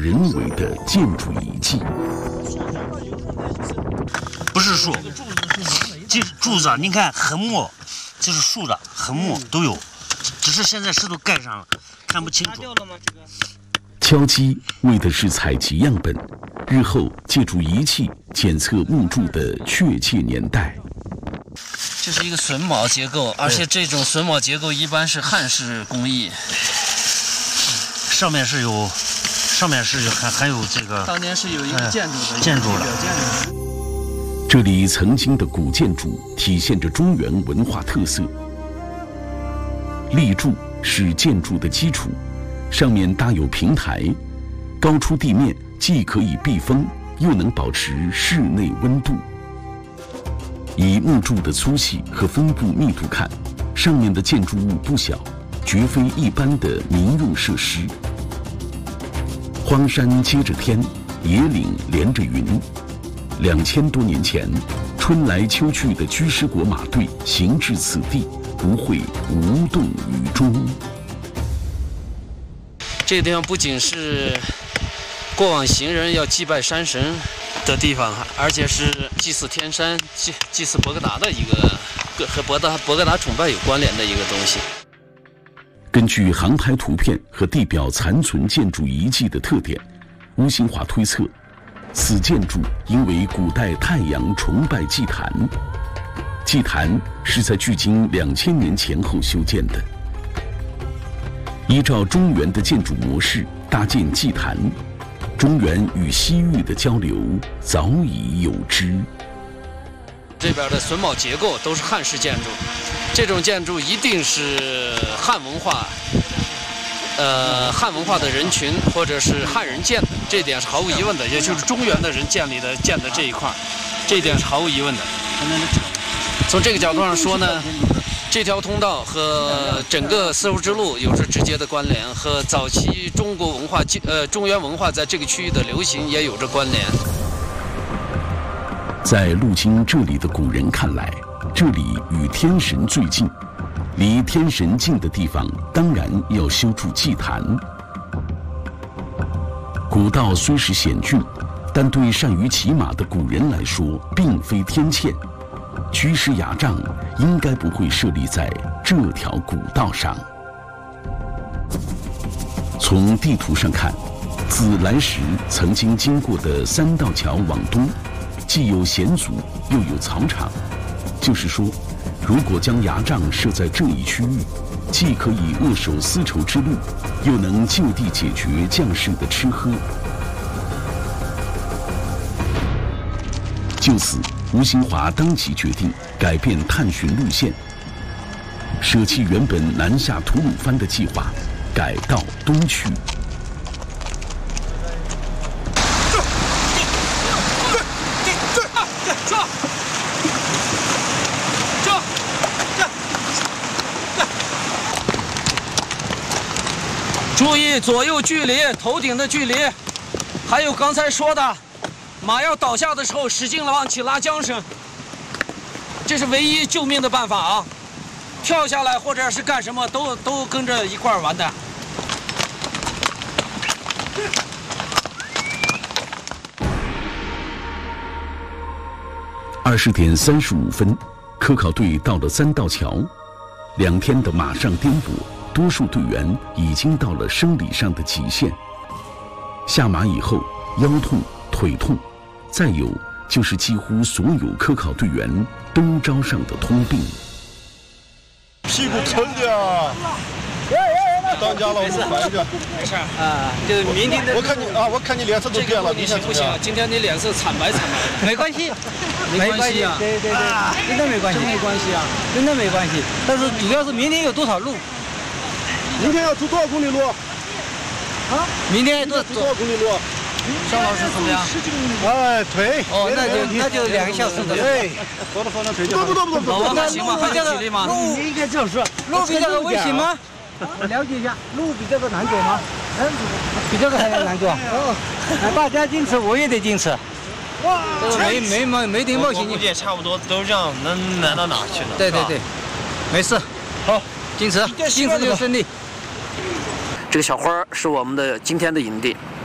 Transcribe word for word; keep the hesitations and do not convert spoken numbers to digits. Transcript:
人为的建筑遗迹。 不是树，这柱子啊，你看横木，就是竖的横木都有，只是现在石头盖上了，看不清楚。 敲击为的是采集样本，日后借助仪器检测木柱的确切年代。 这是一个榫卯结构，而且这种榫卯结构一般是汉式工艺。 上面是有，上面是有还还有这个。 当年是有一个建筑的、 呃、建筑的。 这里曾经的古建筑体现着中原文化特色。立柱是建筑的基础，上面搭有平台，高出地面，既可以避风，又能保持室内温度。以木柱的粗细和分布密度看，上面的建筑物不小，绝非一般的民用设施。荒山接着天，野岭连着云。两千多年前，春来秋去的居士国马队行至此地，不会无动于衷。 这个地方不仅是过往行人要祭拜山神的地方，而且是祭祀天山、祭祭祀伯格达的一个和伯达伯格达崇拜有关联的一个东西。 根据航拍图片和地表残存建筑遗迹的特点，吴新华推测，此建筑应为古代太阳崇拜祭坛。祭坛是在距今两千年前后修建的。依照中原的建筑模式搭建祭坛，中原与西域的交流早已有之。 这边的榫卯结构都是汉式建筑，这种建筑一定是汉文化，呃，汉文化的人群或者是汉人建的，这点是毫无疑问的，也就是中原的人建立的建的这一块，这一点是毫无疑问的。从这个角度上说呢，这条通道和整个丝绸之路有着直接的关联，和早期中国文化、呃中原文化在这个区域的流行也有着关联。 在路经这里的古人看来，这里与天神最近，离天神近的地方当然要修筑祭坛。古道虽是险峻，但对善于骑马的古人来说，并非天堑。居士雅帐应该不会设立在这条古道上。从地图上看，自来时曾经经过的三道桥往东，既有险阻，又有草场。就是说，如果将牙帐设在这一区域，既可以扼守丝绸之路，又能就地解决将士的吃喝。就此，吴新华当即决定改变探寻路线，舍弃原本南下吐鲁番的计划，改道东去。 注意左右距离，头顶的距离，还有刚才说的，马要倒下的时候使劲地往起拉缰绳，这是唯一救命的办法啊！跳下来或者是干什么都都跟着一块儿完蛋。 二十点三十五分，科考队到了三道桥，两天的马上颠簸。多数队员已经到了生理上的极限，下马以后腰痛、腿痛，再有就是几乎所有科考队员都招上的通病。 屁股疼的啊！当家了，我们回去。 没事啊，就是明天的。 我看你啊，我看你脸色都变了， 你行不行？今天你脸色惨白惨白。 没关系， 没关系啊。 对对对，真的没关系， 真没关系啊， 真的没关系。但是主要是明天有多少路。 明天要走多少公里路？ 啊，明天要走多少公里路？ 张老师怎么样？ 哎，腿。 哦，那就那就两个小时的。 对，走到方向腿就。不不不不不。 老王还行吗？还有体力吗？ 路应该这样说，路比这个危险吗？我了解一下，路比这个难走吗？难走，比这个还要难走。哦，大家坚持，我也得坚持。哇，没没没没点冒险。 估计也差不多都是这样，能难到哪去呢？ 对对对，没事。好。坚持，坚持就顺利。 这个小花是我们的今天的营地，